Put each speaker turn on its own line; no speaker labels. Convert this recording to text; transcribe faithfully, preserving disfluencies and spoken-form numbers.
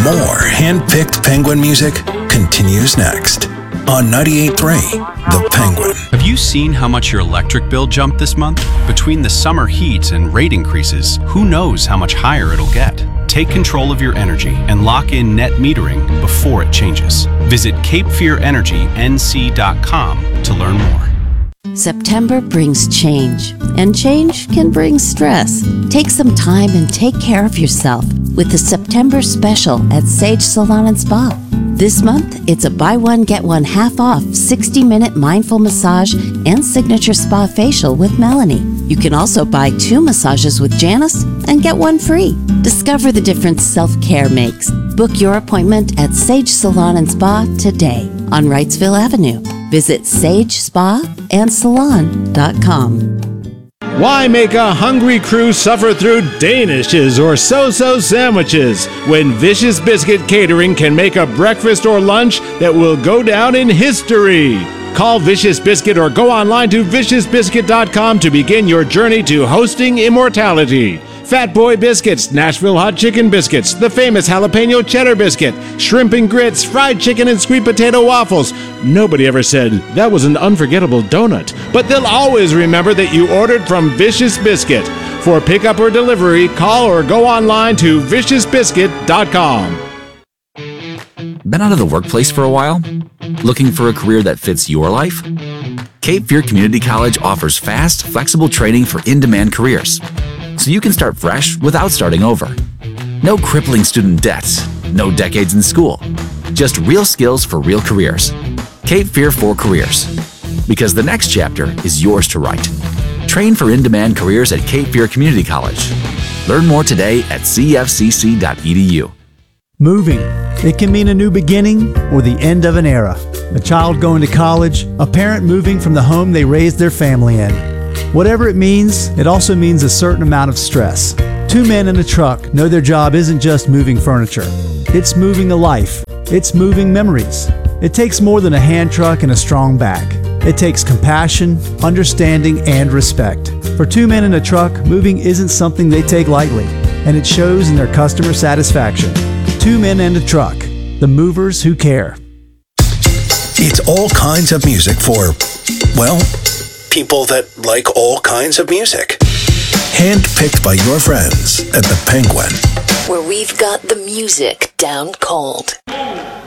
More hand-picked Penguin music continues next on ninety-eight point three The Penguin.
Have you seen how much your electric bill jumped this month? Between the summer heat and rate increases, who knows how much higher it'll get? Take control of your energy and lock in net metering before it changes. Visit cape fear energy n c dot com to learn more.
September brings change, and change can bring stress. Take some time and take care of yourself with the September special at Sage Salon and Spa. This month, it's a buy one, get one half off sixty minute mindful massage and signature spa facial with Melanie. You can also buy two massages with Janice and get one free. Discover the difference self-care makes. Book your appointment at Sage Salon and Spa today on Wrightsville Avenue. Visit sage spa and salon dot com.
Why make a hungry crew suffer through Danishes or so-so sandwiches when Vicious Biscuit Catering can make a breakfast or lunch that will go down in history? Call Vicious Biscuit or go online to vicious biscuit dot com to begin your journey to hosting immortality. Fat Boy Biscuits, Nashville Hot Chicken Biscuits, the famous Jalapeno Cheddar Biscuit, Shrimp and Grits, Fried Chicken and Sweet Potato Waffles. Nobody ever said that was an unforgettable donut, but they'll always remember that you ordered from Vicious Biscuit. For pickup or delivery, call or go online to vicious biscuit dot com.
Been out of the workplace for a while? Looking for a career that fits your life? Cape Fear Community College offers fast, flexible training for in-demand careers, so you can start fresh without starting over. No crippling student debts, no decades in school, just real skills for real careers. Cape Fear for Careers, because the next chapter is yours to write. Train for in-demand careers at Cape Fear Community College. Learn more today at c f c c dot e d u.
Moving. It can mean a new beginning or the end of an era. A child going to college, a parent moving from the home they raised their family in. Whatever it means, it also means a certain amount of stress. Two men in a truck know their job isn't just moving furniture. It's moving a life. It's moving memories. It takes more than a hand truck and a strong back. It takes compassion, understanding, and respect. For two men in a truck, moving isn't something they take lightly, and it shows in their customer satisfaction. Two men and a truck, the movers who care.
It's all kinds of music for, well, people that like all kinds of music. Handpicked by your friends at The Penguin,
where we've got the music down cold.